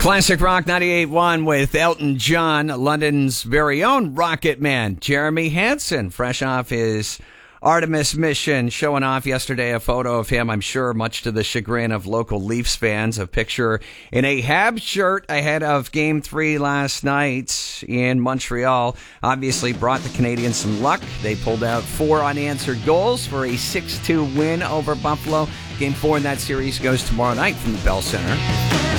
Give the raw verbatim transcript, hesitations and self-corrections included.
Classic Rock ninety-eight point one with Elton John, London's very own Rocket Man, Jeremy Hansen, fresh off his Artemis mission, showing off yesterday a photo of him, I'm sure much to the chagrin of local Leafs fans, a picture in a Habs shirt ahead of Game three last night in Montreal. Obviously brought the Canadiens some luck. They pulled out four unanswered goals for a six two win over Buffalo. Game four in that series goes tomorrow night from the Bell Center.